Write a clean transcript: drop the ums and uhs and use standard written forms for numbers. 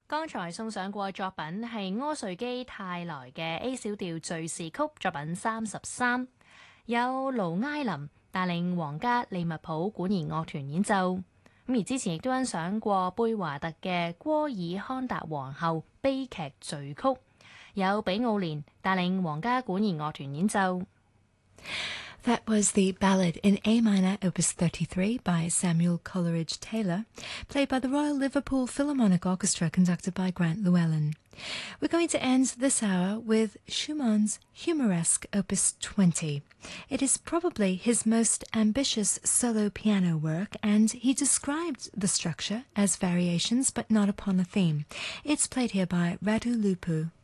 剛才送上過作品係柯瑞基泰來嘅 A 小調敘事曲作品33，有盧埃林帶領皇家利物浦管弦樂團演奏。而之前亦都欣賞過貝華特嘅戈爾康達皇后悲劇序曲，有比奧連帶領皇家管弦樂團演奏。 That was the Ballad in A minor, Opus 33 by Samuel Coleridge Taylor, played by the Royal Liverpool Philharmonic Orchestra, conducted by Grant Llewellyn. We're going to end this hour with Schumann's Humoresque Opus 20. It is probably his most ambitious solo piano work, and he described the structure as variations but not upon a theme. It's played here by Radu Lupu.